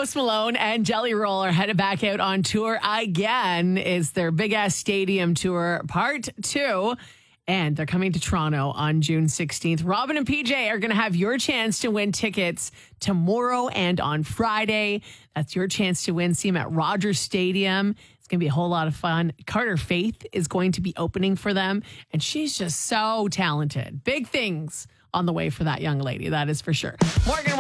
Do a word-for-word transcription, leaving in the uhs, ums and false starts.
Post Malone and Jelly Roll are headed back out on tour again. It's their Big Ass Stadium Tour Part two. And they're coming to Toronto on June sixteenth. Robin and P J are going to have your chance to win tickets tomorrow and on Friday. That's your chance to win. See them at Rogers Stadium. It's going to be a whole lot of fun. Carter Faith is going to be opening for them. And she's just so talented. Big things on the way for that young lady. That is for sure. Morgan.